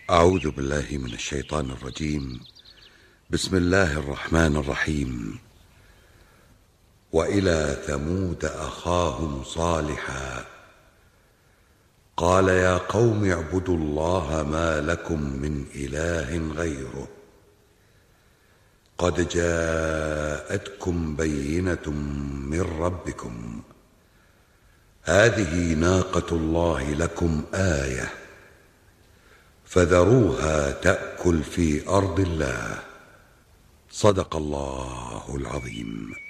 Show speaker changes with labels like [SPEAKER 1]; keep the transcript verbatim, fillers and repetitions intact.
[SPEAKER 1] أعوذ بالله من الشيطان الرجيم. بسم الله الرحمن الرحيم. وإلى ثمود أخاهم صالحا قال يا قوم اعبدوا الله ما لكم من إله غيره قد جاءتكم بينة من ربكم هذه ناقة الله لكم آية فذروها تأكل في أرض الله. صدق الله العظيم.